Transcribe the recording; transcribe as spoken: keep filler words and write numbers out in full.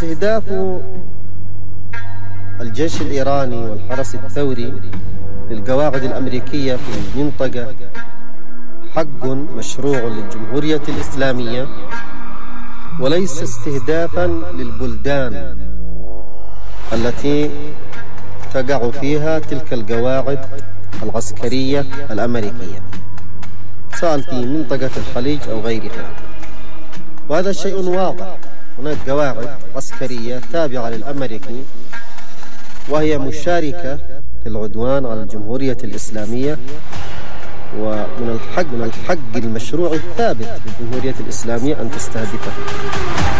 استهداف الجيش الإيراني والحرس الثوري للقواعد الأمريكية في المنطقة حق مشروع للجمهورية الإسلامية، وليس استهدافا للبلدان التي تقع فيها تلك القواعد العسكرية الأمريكية، سواء في منطقة الخليج أو غيرها. وهذا شيء واضح. هناك قواعد عسكرية تابعة للأمريكي وهي مشاركة في العدوان على الجمهورية الإسلامية، ومن الحق من الحق المشروع الثابت للجمهورية الإسلامية أن تستهدفه.